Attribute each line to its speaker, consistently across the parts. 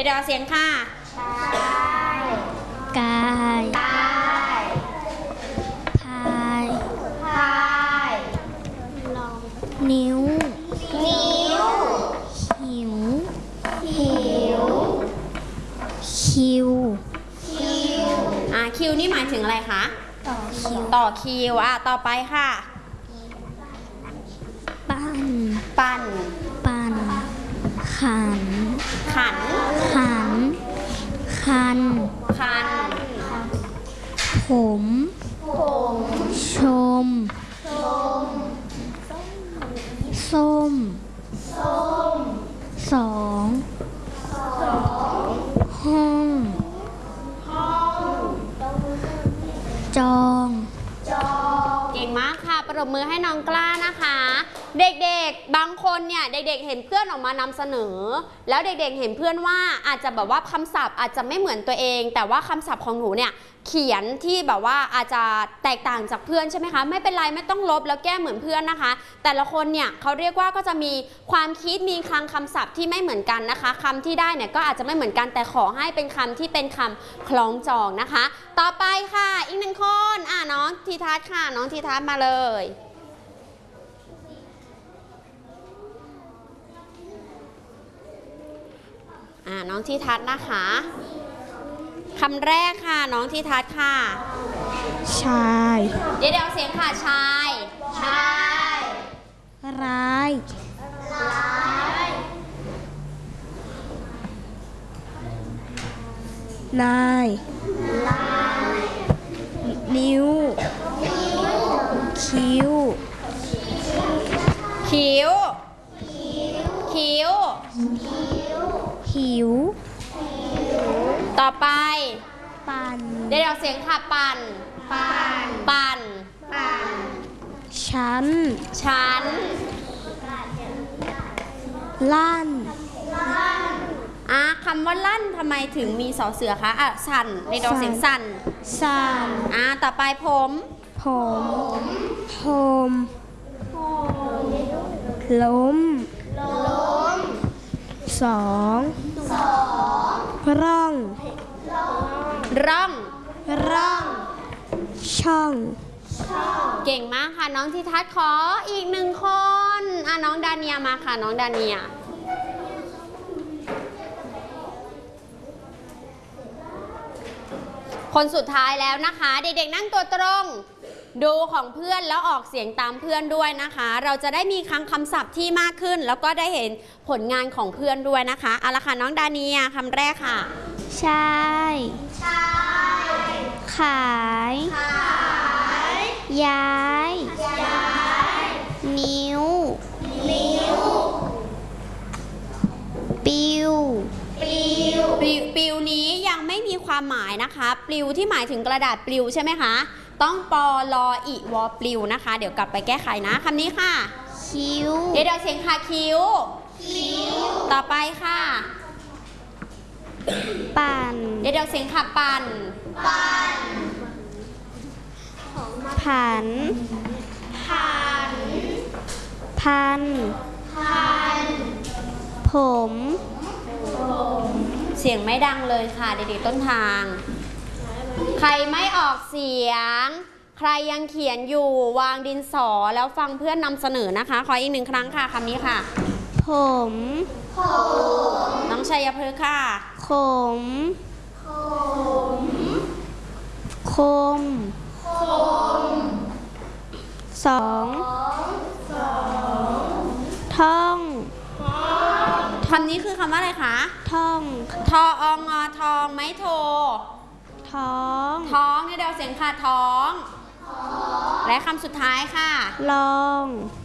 Speaker 1: เดี๋ยวเสียงค่ะ
Speaker 2: กายพายนิ้วหิวคิว
Speaker 1: คิวนี่หมายถึงอะไรคะ
Speaker 2: ต่อ
Speaker 1: คิวต่อไปค่ะ
Speaker 2: ปั้นขันผมชมส้มสองห้องจอง
Speaker 1: เก่งมากค่ะปรบมือให้น้องกล้านะคะเด็กๆบางคนเนี่ยเด็กๆเห็นเพื่อนออกมานำเสนอแล้วเด็กๆเห็นเพื่อนว่าอาจจะแบบว่าคำศัพท์อาจจะไม่เหมือนตัวเองแต่ว่าคำศัพท์ของหนูเนี่ยเขียนที่แบบว่าอาจจะแตกต่างจากเพื่อนใช่ไหมคะไม่เป็นไรไม่ต้องลบแล้วแก้เหมือนเพื่อนนะคะแต่ละคนเนี่ยเขาเรียกว่าก็จะมีความคิดมีคลังคำศัพท์ที่ไม่เหมือนกันนะคะคำที่ได้เนี่ยก็อาจจะไม่เหมือนกันแต่ขอให้เป็นคำที่เป็นคำคล้องจองนะคะต่อไปค่ะอีกหนึ่งคนน้องทีทัศน์ค่ะน้องทีทัศน์มาเลยน้องทีทัศน์นะคะคำแรกค่ะน้องทีทัศน์ค่ะ
Speaker 2: ชาย
Speaker 1: เดี๋ยวเสียงค่ะชาย
Speaker 2: ร้ายนายนิ้วคิ้วหิว
Speaker 1: ต่อไป
Speaker 2: ปั่น
Speaker 1: เดี๋ยวเสียงค่ะปั่น
Speaker 2: ชั้นลั่น
Speaker 1: คำว่าลั่นทำไมถึงมีสอเสือคะสั่นในดอเสียงสั่นต่อไปผม
Speaker 2: ล้มสองร่องช่อง
Speaker 1: เก่งมากค่ะน้องทิทัศน์ขออีกหนึ่งคนน้องดาเนียมาค่ะน้องดาเนียคนสุดท้ายแล้วนะคะเด็กๆนั่งตัวตรงดูของเพื่อนแล้วออกเสียงตามเพื่อนด้วยนะคะเราจะได้มีคำศัพท์ที่มากขึ้นแล้วก็ได้เห็นผลงานของเพื่อนด้วยนะคะเอาละค่ะน้องดาเนียคำแรกค่ะ
Speaker 2: ใช่ขายย้ายนิ้วปิว
Speaker 1: นี้ยังไม่มีความหมายนะคะปลิวที่หมายถึงกระดาษปลิวใช่ไหมคะต้องปอลออิวอปลิวนะคะเดี๋ยวกลับไปแก้ไขนะคำนี้ค่ะ
Speaker 2: คิ้ว
Speaker 1: เดี๋ยวเสียงค่ะคิ้วต่อไปค่ะ
Speaker 2: ปั่น
Speaker 1: เดี๋ยวเสียงค่ะปั่น
Speaker 2: ผันผม
Speaker 1: เสียงไม่ดังเลยค่ะเด็กๆต้นทางใครไม่ออกเสียงใครยังเขียนอยู่วางดินสอแล้วฟังเพื่อนนำเสนอนะคะขออีกหนึ่งครั้งค่ะคำนี้ค่ะ
Speaker 2: ผม
Speaker 1: น้องชัยพฤกษ์ค่ะ
Speaker 2: คมสองท่อง
Speaker 1: คำนี้คือคำว่าอะไรคะ
Speaker 2: ท่อง
Speaker 1: ทอองอทองไม้โท
Speaker 2: ท้
Speaker 1: องเนี่ยเดี๋ยวเสียงค่ะท้องและคำสุดท้ายค่ะ
Speaker 2: ลอง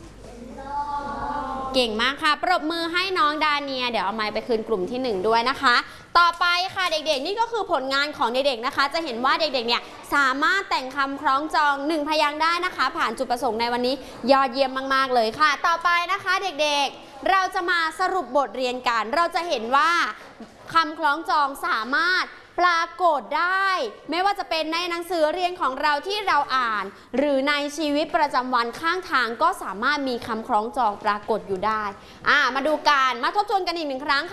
Speaker 1: เก่งมากค่ะปรบมือให้น้องดาเนียเดี๋ยวเอาไมค์ไปคืนกลุ่มที่1ด้วยนะคะต่อไปค่ะเด็กๆนี่ก็คือผลงานของเด็กๆนะคะจะเห็นว่าเด็กๆเนี่ยสามารถแต่งคำคล้องจอง1พยางค์ได้นะคะผ่านจุดประสงค์ในวันนี้ยอดเยี่ยมมากๆเลยค่ะต่อไปนะคะเด็กๆเราจะมาสรุปบทเรียนกันเราจะเห็นว่าคำคล้องจองสามารถปรากฏได้ไม่ว่าจะเป็นในหนังสือเรียนของเราที่เราอ่านหรือในชีวิตประจำวันข้างทางก็สามารถมีคำคล้องจองปรากฏอยู่ได้มาดูกันมาทบทวนกันอีกหนึ่งครั้งค่ะ